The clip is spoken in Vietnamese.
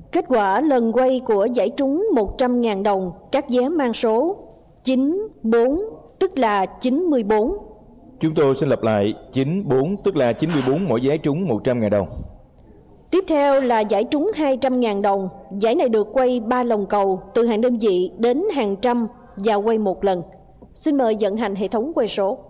Kết quả lần quay của giải trúng 100.000 đồng, các vé mang số 94, tức là 94. Chúng tôi xin lặp lại 94, tức là 94 mỗi vé trúng 100.000 đồng. Tiếp theo là giải trúng 200.000 đồng. Giải này được quay 3 lòng cầu từ hàng đơn vị đến hàng trăm và quay một lần. Xin mời vận hành hệ thống quay số.